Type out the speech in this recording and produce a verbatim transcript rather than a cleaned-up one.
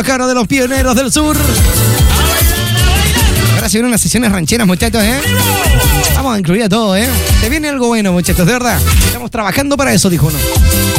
Caro de los Pioneros del Sur. Ahora se vienen unas sesiones rancheras, muchachos, ¿eh? Vamos a incluir a todo, ¿eh? Se viene algo bueno, muchachos, de verdad. Estamos trabajando para eso, dijo uno.